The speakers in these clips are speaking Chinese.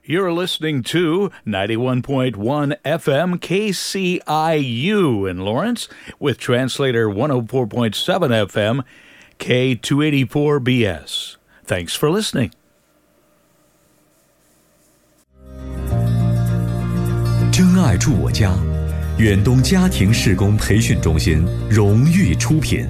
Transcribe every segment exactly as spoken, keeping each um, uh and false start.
You're listening to ninety-one point one F M K C I U in Lawrence with translator one oh four point seven F M K two eighty-four B S. Thanks for listening. 真爱住我家，远东家庭事工培训中心荣誉出品。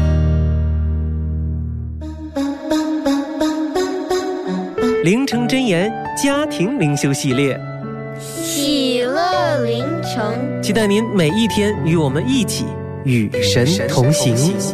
灵城真言家庭灵修系列， 喜乐灵城， 期待您每一天与我们一起与神同行。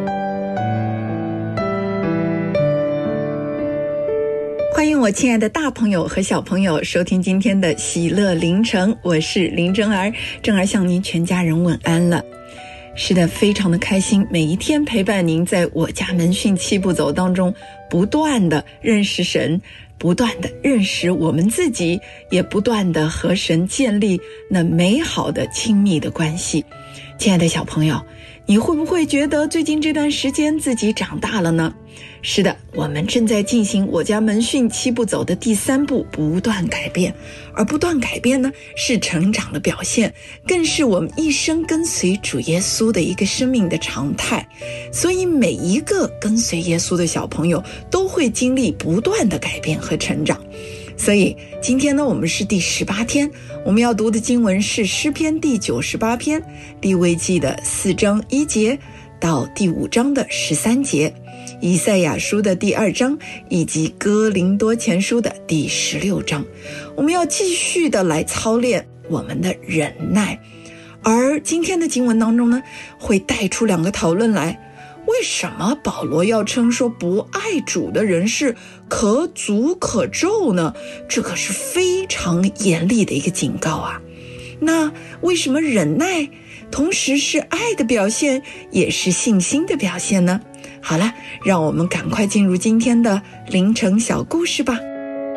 欢迎我亲爱的大朋友和小朋友收听今天的喜乐灵城，我是林真儿，真儿向您全家人问安了。是的，非常的开心，每一天陪伴您在我家门训七步走当中，不断的认识神，不断的认识我们自己，也不断的和神建立那美好的亲密的关系。亲爱的小朋友，你会不会觉得最近这段时间自己长大了呢？是的，我们正在进行我家门训七步走的第三步，不断改变。而不断改变呢，是成长的表现，更是我们一生跟随主耶稣的一个生命的常态。所以每一个跟随耶稣的小朋友都会经历不断的改变和成长。所以今天呢，我们是第十八天，我们要读的经文是诗篇第九十八篇，利未记的四章一节到第五章的十三节，以赛亚书的第二章，以及哥林多前书的第十六章。我们要继续的来操练我们的忍耐。而今天的经文当中呢，会带出两个讨论来。为什么保罗要称说不爱主的人是可诅可咒呢？这可是非常严厉的一个警告啊。那为什么忍耐同时是爱的表现，也是信心的表现呢？好了，让我们赶快进入今天的灵城小故事吧。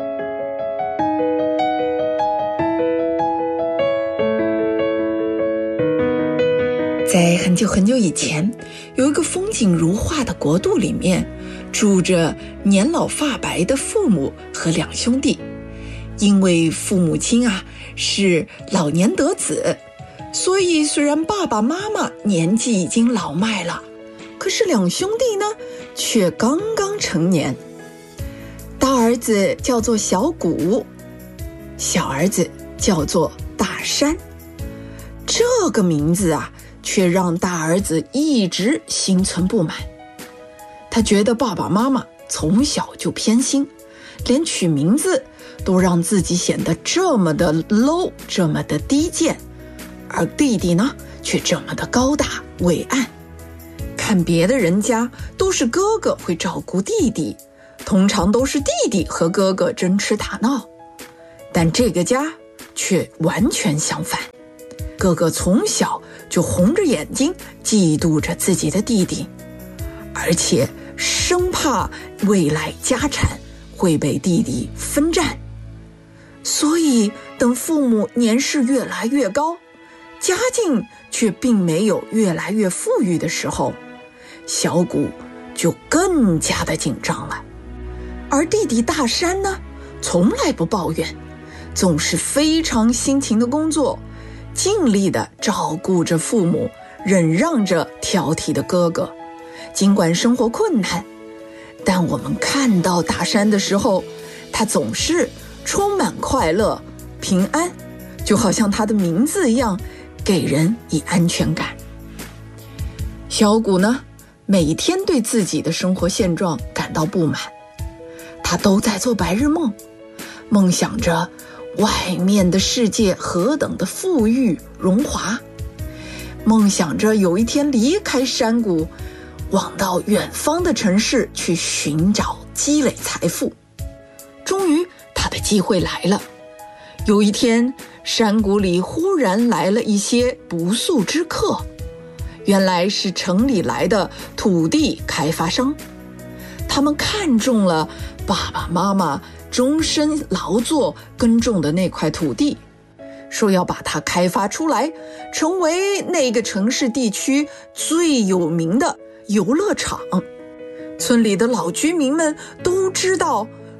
在很久很久以前，有一个风景如画的国度，里面住着年老发白的父母和两兄弟。因为父母亲啊是老年得子，所以虽然爸爸妈妈年纪已经老迈了，可是两兄弟呢却刚刚成年。大儿子叫做小谷，小儿子叫做大山。这个名字啊却让大儿子一直心存不满。他觉得爸爸妈妈从小就偏心，连取名字都让自己显得这么的 low， 这么的低贱，而弟弟呢却这么的高大伟岸。看别的人家都是哥哥会照顾弟弟，通常都是弟弟和哥哥争吃打闹，但这个家却完全相反。哥哥从小就红着眼睛嫉妒着自己的弟弟，而且生怕未来家产会被弟弟分占。所以等父母年事越来越高，家境却并没有越来越富裕的时候，小谷就更加的紧张了。而弟弟大山呢，从来不抱怨，总是非常辛勤的工作，尽力地照顾着父母，忍让着挑剔的哥哥。尽管生活困难，但我们看到大山的时候，他总是充满快乐平安，就好像他的名字一样，给人以安全感。小谷呢，每天对自己的生活现状感到不满，他都在做白日梦，梦想着外面的世界何等的富裕荣华，梦想着有一天离开山谷，往到远方的城市去寻找积累财富。终于他的机会来了。有一天，山谷里忽然来了一些不速之客，原来是城里来的土地开发商。他们看中了爸爸妈妈终身劳作耕种的那块土地，说要把它开发出来，成为那个城市地区最有名的游乐场。村里的老居民们都知道，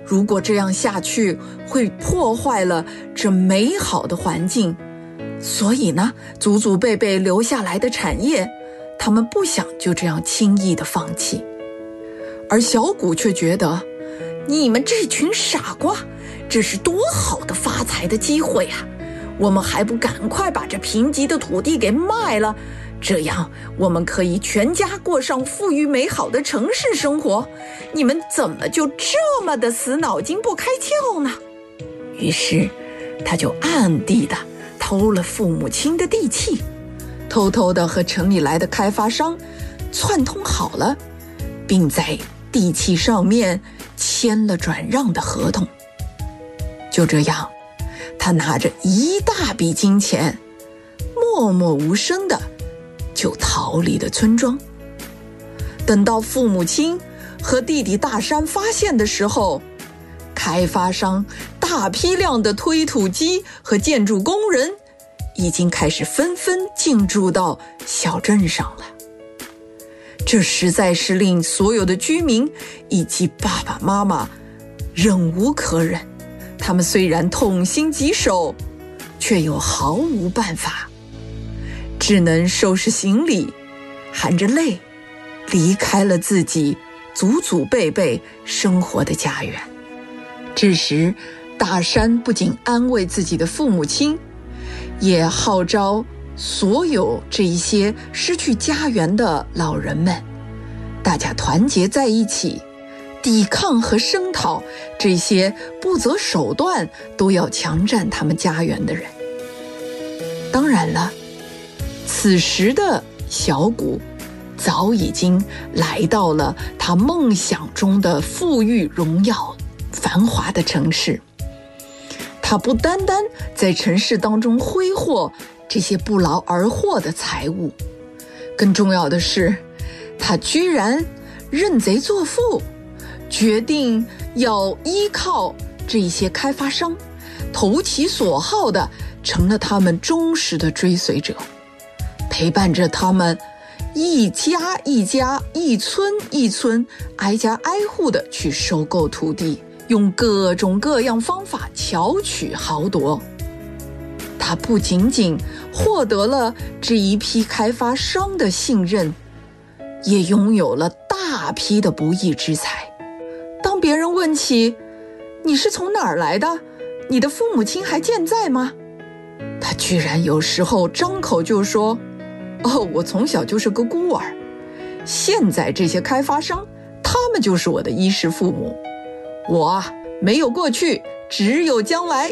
如果这样下去，会破坏了这美好的环境。所以呢，祖祖辈辈留下来的产业，他们不想就这样轻易的放弃。而小谷却觉得，你们这群傻瓜，这是多好的发财的机会啊！我们还不赶快把这贫瘠的土地给卖了，这样我们可以全家过上富裕美好的城市生活。你们怎么就这么的死脑筋不开窍呢？于是他就暗地的偷了父母亲的地契，偷偷的和城里来的开发商串通好了，并在地契上面签了转让的合同。就这样，他拿着一大笔金钱，默默无声的就逃离了村庄。等到父母亲和弟弟大山发现的时候，开发商大批量的推土机和建筑工人已经开始纷纷进驻到小镇上了。这实在是令所有的居民以及爸爸妈妈忍无可忍。他们虽然痛心疾首，却又毫无办法，只能收拾行李，含着泪离开了自己祖祖辈辈生活的家园。这时，大山不仅安慰自己的父母亲，也号召所有这一些失去家园的老人们，大家团结在一起，抵抗和声讨这些不择手段都要强占他们家园的人。当然了，此时的小谷早已经来到了他梦想中的富裕荣耀繁华的城市。他不单单在城市当中挥霍这些不劳而获的财物，更重要的是，他居然认贼作父，决定要依靠这些开发商，投其所好的成了他们忠实的追随者，陪伴着他们一家一家、一村一村、挨家挨户的去收购土地，用各种各样方法巧取豪夺。他不仅仅获得了这一批开发商的信任，也拥有了大批的不义之财。当别人问起你是从哪儿来的，你的父母亲还健在吗？他居然有时候张口就说，哦，我从小就是个孤儿，现在这些开发商，他们就是我的衣食父母，我啊，没有过去，只有将来。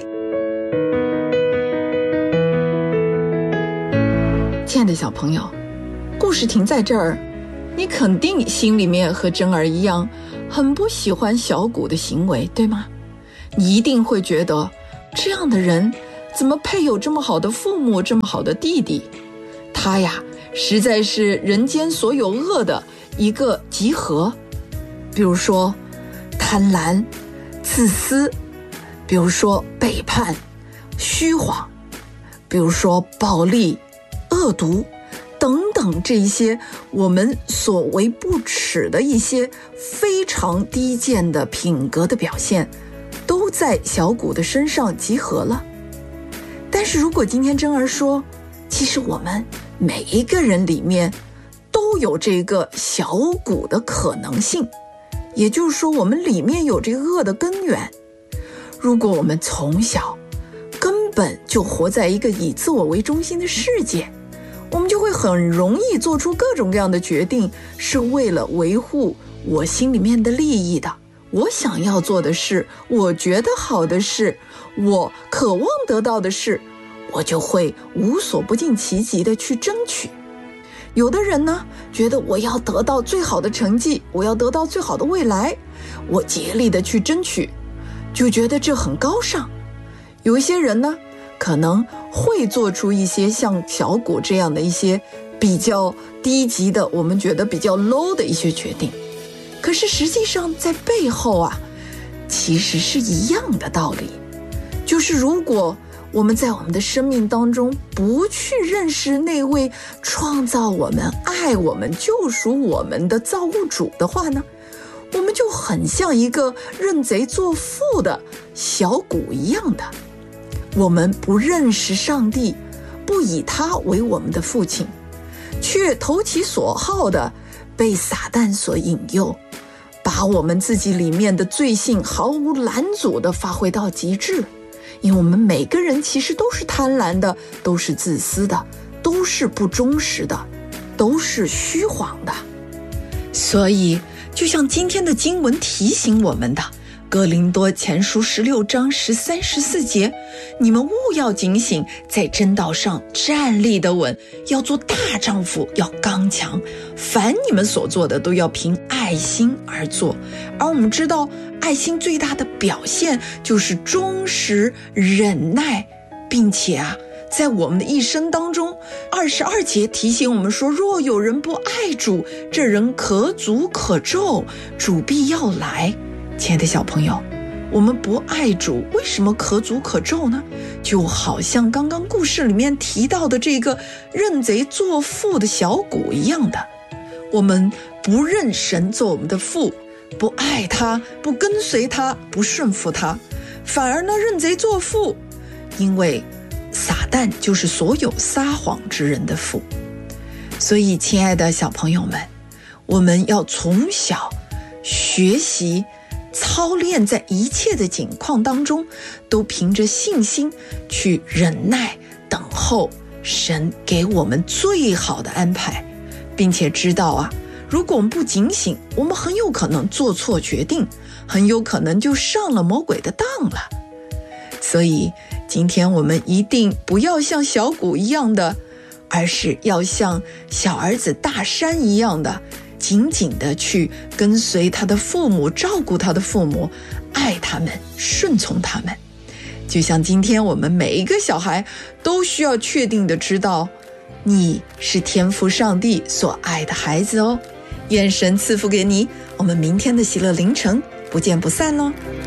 亲爱的小朋友，故事停在这儿，你肯定心里面和珍儿一样，很不喜欢小谷的行为，对吗？你一定会觉得，这样的人怎么配有这么好的父母，这么好的弟弟？他呀，实在是人间所有恶的一个集合。比如说贪婪、自私，比如说背叛、虚谎，比如说暴力、恶毒等等，这一些我们所谓不耻的一些非常低贱的品格的表现，都在小谷的身上集合了。但是如果今天珍儿说，其实我们每一个人里面都有这个小谷的可能性，也就是说我们里面有这个恶的根源。如果我们从小根本就活在一个以自我为中心的世界，我们就会很容易做出各种各样的决定，是为了维护我心里面的利益的，我想要做的事，我觉得好的事，我渴望得到的事，我就会无所不尽其极的去争取。有的人呢，觉得我要得到最好的成绩，我要得到最好的未来，我竭力的去争取，就觉得这很高尚。有一些人呢，可能会做出一些像小谷这样的一些比较低级的，我们觉得比较 low 的一些决定。可是实际上在背后啊，其实是一样的道理，就是如果我们在我们的生命当中不去认识那位创造我们、爱我们、救赎我们的造物主的话呢， 我们就很像一个认贼作父的小谷一样的。我们不认识上帝，不以他为我们的父亲，却投其所好的被撒旦所引诱，把我们自己里面的罪性毫无拦阻地发挥到极致。因为我们每个人其实都是贪婪的，都是自私的，都是不忠实的，都是虚晃的。所以就像今天的经文提醒我们的，哥林多前书十六章十三十四节，你们务要警醒，在真道上站立得稳，要做大丈夫，要刚强，凡你们所做的都要凭爱心而做。而我们知道爱心最大的表现就是忠实忍耐，并且啊在我们的一生当中，二十二节提醒我们说，若有人不爱主，这人可诅可咒，主必要来。亲爱的小朋友，我们不爱主，为什么可诅可咒呢？就好像刚刚故事里面提到的这个认贼作父的小谷一样的，我们不认神做我们的父，不爱他，不跟随他，不顺服他，反而呢认贼作父，因为撒旦就是所有撒谎之人的父。所以亲爱的小朋友们，我们要从小学习操练，在一切的境况当中都凭着信心去忍耐等候神给我们最好的安排，并且知道啊，如果我们不警醒，我们很有可能做错决定，很有可能就上了魔鬼的当了。所以今天我们一定不要像小谷一样的，而是要像小儿子大山一样的，紧紧的去跟随他的父母，照顾他的父母，爱他们，顺从他们。就像今天我们每一个小孩都需要确定的知道，你是天父上帝所爱的孩子哦。愿神赐福给你，我们明天的喜乐凌晨不见不散咯。